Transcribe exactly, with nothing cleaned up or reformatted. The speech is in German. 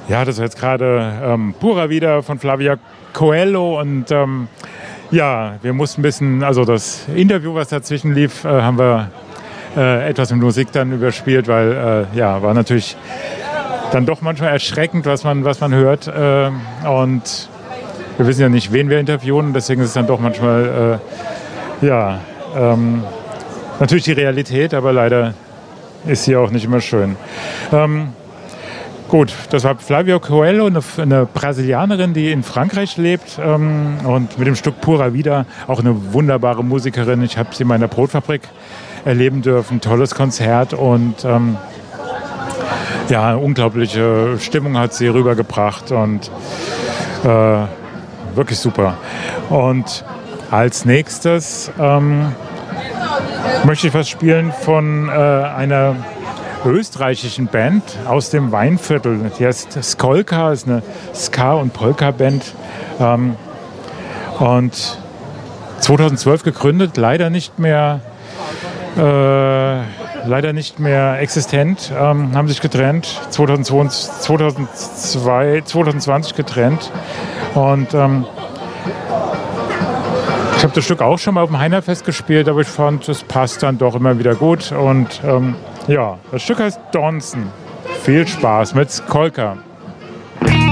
Ja, das war jetzt gerade ähm, Pura Vida von Flavia Coelho und ähm, ja, wir mussten ein bisschen, also das Interview, was dazwischen lief, äh, haben wir äh, etwas mit Musik dann überspielt, weil äh, ja, war natürlich dann doch manchmal erschreckend, was man, was man hört äh, und wir wissen ja nicht, wen wir interviewen, deswegen ist es dann doch manchmal äh, ja, ähm, natürlich die Realität, aber leider ist sie auch nicht immer schön. Ähm, Gut, das war Flavia Coelho, eine, eine Brasilianerin, die in Frankreich lebt ähm, und mit dem Stück Pura Vida auch eine wunderbare Musikerin. Ich habe sie in meiner Brotfabrik erleben dürfen, tolles Konzert und ähm, ja, eine unglaubliche Stimmung hat sie rübergebracht und äh, wirklich super. Und als nächstes ähm, möchte ich was spielen von äh, einer österreichischen Band aus dem Weinviertel. Die heißt Skolka, ist eine Ska- und Polka-Band. Ähm, und zweitausendzwölf gegründet, leider nicht mehr, äh, leider nicht mehr existent, ähm, haben sich getrennt, zweitausendzwei, zweitausendzwanzig getrennt. Und ähm, ich habe das Stück auch schon mal auf dem Heinerfest gespielt, aber ich fand, es passt dann doch immer wieder gut. Und ähm, ja, das Stück heißt Donson. Viel Spaß mit Skolka.